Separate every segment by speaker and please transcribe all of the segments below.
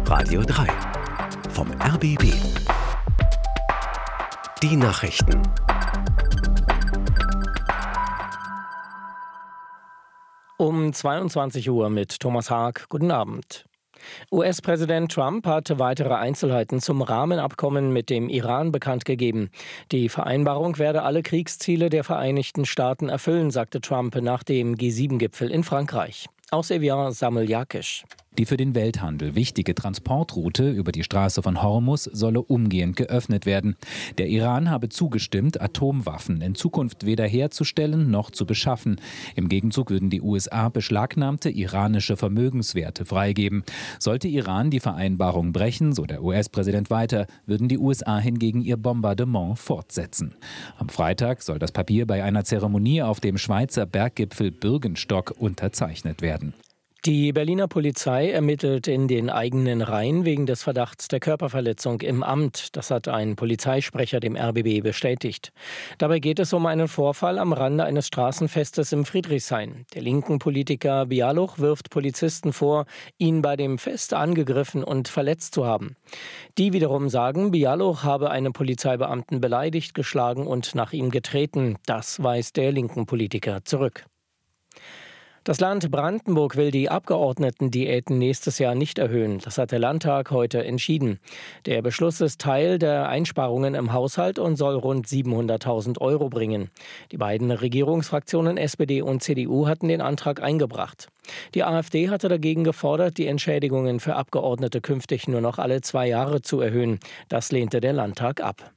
Speaker 1: Radio 3 vom RBB. Die Nachrichten.
Speaker 2: Um 22 Uhr mit Thomas Haag. Guten Abend. US-Präsident Trump hat weitere Einzelheiten zum Rahmenabkommen mit dem Iran bekannt gegeben. Die Vereinbarung werde alle Kriegsziele der Vereinigten Staaten erfüllen, sagte Trump nach dem G7-Gipfel in Frankreich. Aus Evian Samuel Jakisch.
Speaker 3: Die für den Welthandel wichtige Transportroute über die Straße von Hormuz solle umgehend geöffnet werden. Der Iran habe zugestimmt, Atomwaffen in Zukunft weder herzustellen noch zu beschaffen. Im Gegenzug würden die USA beschlagnahmte iranische Vermögenswerte freigeben. Sollte Iran die Vereinbarung brechen, so der US-Präsident weiter, würden die USA hingegen ihr Bombardement fortsetzen. Am Freitag soll das Papier bei einer Zeremonie auf dem Schweizer Berggipfel Bürgenstock unterzeichnet werden.
Speaker 2: Die Berliner Polizei ermittelt in den eigenen Reihen wegen des Verdachts der Körperverletzung im Amt. Das hat ein Polizeisprecher dem RBB bestätigt. Dabei geht es um einen Vorfall am Rande eines Straßenfestes im Friedrichshain. Der linken Politiker Bialuch wirft Polizisten vor, ihn bei dem Fest angegriffen und verletzt zu haben. Die wiederum sagen, Bialuch habe einen Polizeibeamten beleidigt, geschlagen und nach ihm getreten. Das weist der linken Politiker zurück. Das Land Brandenburg will die Abgeordnetendiäten nächstes Jahr nicht erhöhen. Das hat der Landtag heute entschieden. Der Beschluss ist Teil der Einsparungen im Haushalt und soll rund 700.000 € bringen. Die beiden Regierungsfraktionen SPD und CDU hatten den Antrag eingebracht. Die AfD hatte dagegen gefordert, die Entschädigungen für Abgeordnete künftig nur noch alle 2 Jahre zu erhöhen. Das lehnte der Landtag ab.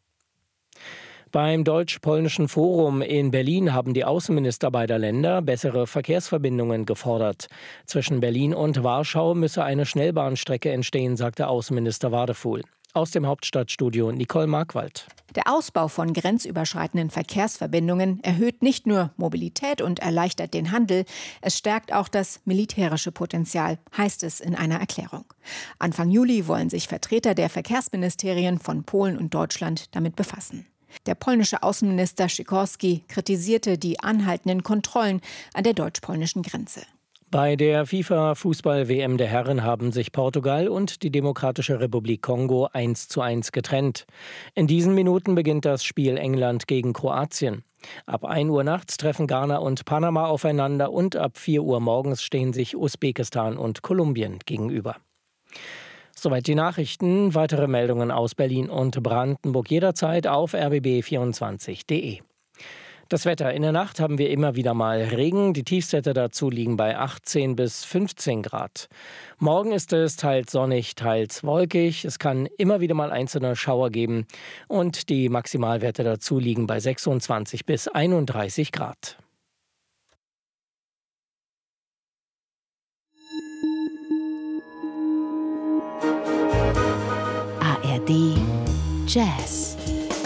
Speaker 2: Beim Deutsch-Polnischen Forum in Berlin haben die Außenminister beider Länder bessere Verkehrsverbindungen gefordert. Zwischen Berlin und Warschau müsse eine Schnellbahnstrecke entstehen, sagte Außenminister Wadefuhl. Aus dem Hauptstadtstudio Nicole Markwald.
Speaker 4: Der Ausbau von grenzüberschreitenden Verkehrsverbindungen erhöht nicht nur Mobilität und erleichtert den Handel, es stärkt auch das militärische Potenzial, heißt es in einer Erklärung. Anfang Juli wollen sich Vertreter der Verkehrsministerien von Polen und Deutschland damit befassen. Der polnische Außenminister Sikorski kritisierte die anhaltenden Kontrollen an der deutsch-polnischen Grenze.
Speaker 2: Bei der FIFA-Fußball-WM der Herren haben sich Portugal und die Demokratische Republik Kongo 1:1 getrennt. In diesen Minuten beginnt das Spiel England gegen Kroatien. Ab 1 Uhr nachts treffen Ghana und Panama aufeinander und ab 4 Uhr morgens stehen sich Usbekistan und Kolumbien gegenüber. Soweit die Nachrichten. Weitere Meldungen aus Berlin und Brandenburg jederzeit auf rbb24.de. Das Wetter. In der Nacht haben wir immer wieder mal Regen. Die Tiefstwerte dazu liegen bei 18 bis 15 Grad. Morgen ist es teils sonnig, teils wolkig. Es kann immer wieder mal einzelne Schauer geben. Und die Maximalwerte dazu liegen bei 26 bis 31 Grad.
Speaker 5: ARD Jazz.